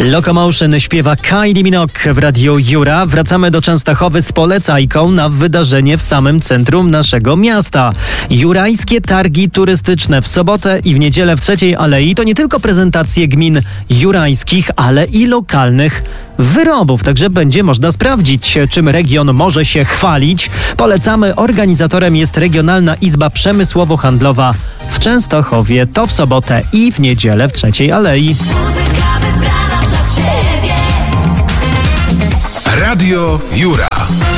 Locomotion śpiewa Kylie Minogue w Radiu Jura. Wracamy do Częstochowy z polecajką na wydarzenie w samym centrum naszego miasta. Jurajskie targi turystyczne w sobotę i w niedzielę w Trzeciej Alei to nie tylko prezentacje gmin jurajskich, ale i lokalnych wyrobów. Także będzie można sprawdzić, czym region może się chwalić. Polecamy. Organizatorem jest Regionalna Izba Przemysłowo-Handlowa w Częstochowie. To w sobotę i w niedzielę w Trzeciej Alei. Radio Jura.